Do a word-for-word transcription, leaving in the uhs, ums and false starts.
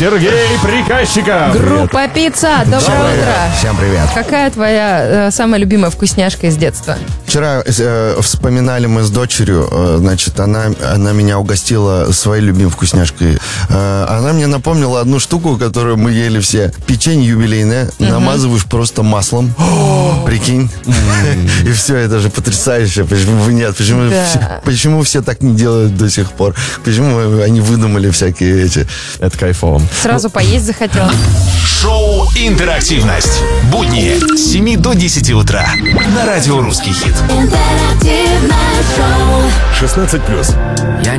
Сергей Приказчиков. Группа «Пицца». Доброе утро. Всем привет. Какая твоя э, самая любимая вкусняшка из детства? Вчера э, вспоминали мы с дочерью, э, значит, она, она меня угостила своей любимой вкусняшкой. Э, она мне напомнила одну штуку, которую мы ели все. Печенье юбилейное, uh-huh. намазываешь просто маслом. Прикинь. И все, это же потрясающе. Почему нет? Почему, Да. все, почему все так не делают до сих пор? Почему они выдумали всякие эти... Это кайфово. Сразу поесть захотел. Шоу «Интерактивность». Будни с семи до десяти утра. На радио «Русский хит». шестнадцать плюс. Я